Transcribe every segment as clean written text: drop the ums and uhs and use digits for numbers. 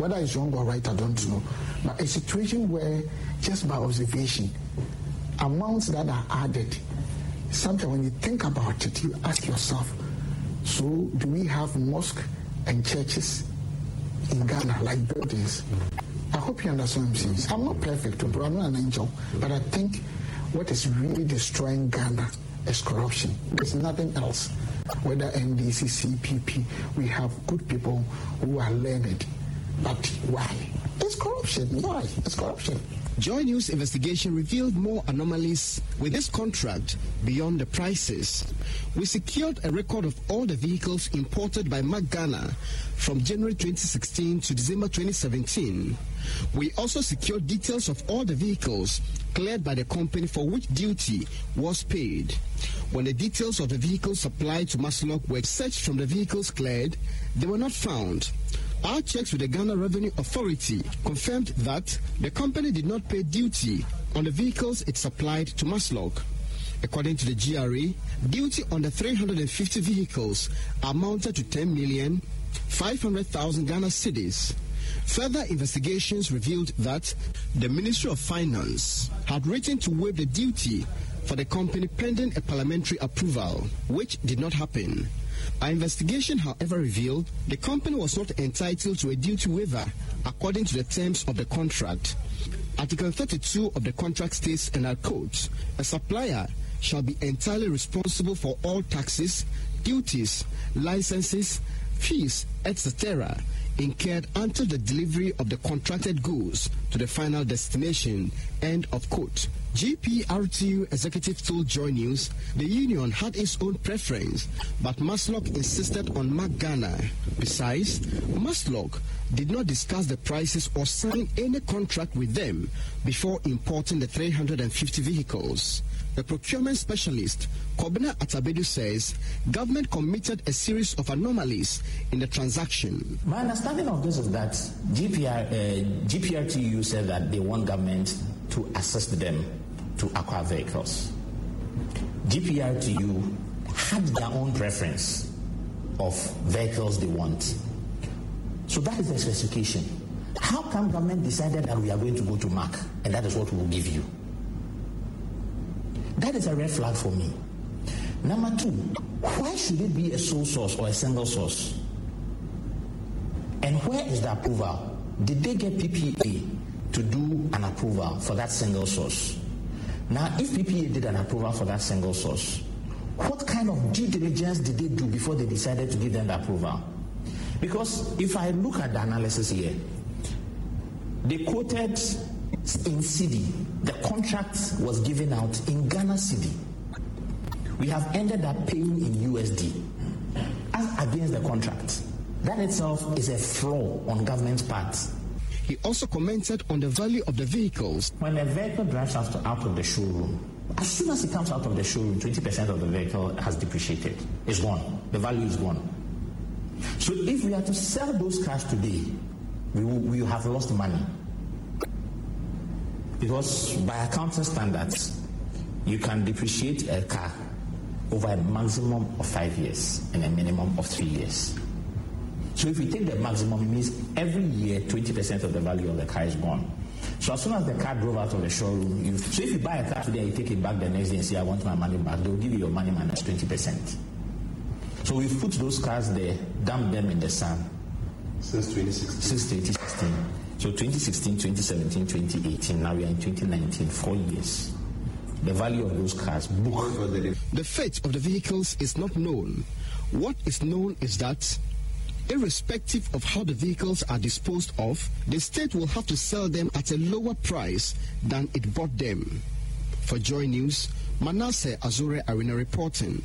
Whether it's wrong or right, I don't know. But a situation where, just by observation, amounts that are added, sometimes when you think about it, you ask yourself, so do we have mosques and churches in Ghana, like buildings? I hope you understand what I'm saying. I'm not perfect, bro. I'm not an angel. But I think what is really destroying Ghana is corruption. There's nothing else. Whether NDC, CPP, we have good people who are learned. But why? It's corruption. Why? It's corruption. Joy News investigation revealed more anomalies with this contract beyond the prices. We secured a record of all the vehicles imported by Mac Ghana from January 2016 to December 2017. We also secured details of all the vehicles cleared by the company for which duty was paid. When the details of the vehicles supplied to Maslok were searched from the vehicles cleared, they were not found. Our checks with the Ghana Revenue Authority confirmed that the company did not pay duty on the vehicles it supplied to Maslok. According to the GRA, duty on the 350 vehicles amounted to 10,500,000 Ghana cedis. Further investigations revealed that the Ministry of Finance had written to waive the duty for the company pending a parliamentary approval, which did not happen. Our investigation, however, revealed the company was not entitled to a duty waiver according to the terms of the contract. Article 32 of the contract states, and I quote, "A supplier shall be entirely responsible for all taxes, duties, licenses, fees, etc., incurred until the delivery of the contracted goods to the final destination," end of quote. GPRTU executive told Joy News the union had its own preference, but Maslok insisted on Mac Ghana. Besides, Maslok did not discuss the prices or sign any contract with them before importing the 350 vehicles. The procurement specialist, Kobina Atabedu, says government committed a series of anomalies in the transaction. My understanding of this is that GPRTU said that they want government to assist them to acquire vehicles. GPRTU had their own preference of vehicles they want. So that is the specification. How come government decided that we are going to go to Mac and that is what we will give you? That is a red flag for me. Number two, why should it be a sole source or a single source? And where is the approval? Did they get PPA to do an approval for that single source? Now, if PPA did an approval for that single source, what kind of due diligence did they do before they decided to give them the approval? Because if I look at the analysis here, they quoted in cedi. The contract was given out in Ghana cedi. We have ended up paying in USD as against the contract. That itself is a flaw on government's part. He also commented on the value of the vehicles. When a vehicle drives out of the showroom, as soon as it comes out of the showroom, 20% of the vehicle has depreciated. It's gone. The value is gone. So if we are to sell those cars today, we will have lost money. Because by accounting standards, you can depreciate a car over a maximum of 5 years and a minimum of 3 years. So if we take the maximum, it means every year 20% of the value of the car is gone. So as soon as the car drove out of the showroom, so if you buy a car today, you take it back the next day and say, I want my money back, they'll give you your money minus 20%. So we've put those cars there, dumped them in the sun. Since 2016. Since 2016. So 2016, 2017, 2018, now we are in 2019, 4 years. The value of those cars booked. The fate of the vehicles is not known. What is known is that irrespective of how the vehicles are disposed of, the state will have to sell them at a lower price than it bought them. For Joy News, Manasseh Azure Arena reporting.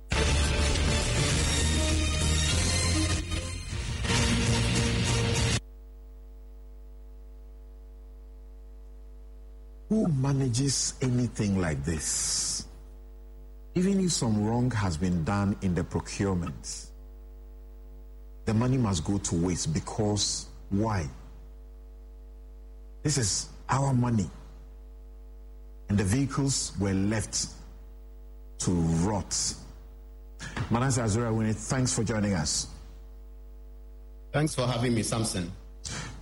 Who manages anything like this? Even if some wrong has been done in the procurement, the money must go to waste because why? This is our money. And the vehicles were left to rot. Manasseh Azura Winnie, thanks for joining us. Thanks for having me, Samson.